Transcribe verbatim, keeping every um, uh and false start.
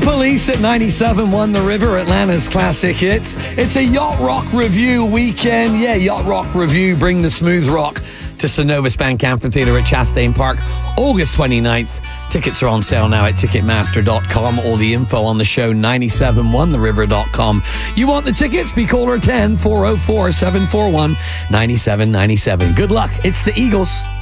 Police at ninety-seven point one The River, Atlanta's classic hits. It's a Yacht Rock Review weekend. Yeah, Yacht Rock Review. Bring the smooth rock to Synovus Bank Amphitheatre at Chastain Park, August twenty-ninth. Tickets are on sale now at ticketmaster dot com. All the info on the show, ninety-seven point one the river dot com. You want the tickets? Be caller ten, four oh four, seven four one, nine seven nine seven. Good luck. It's the Eagles.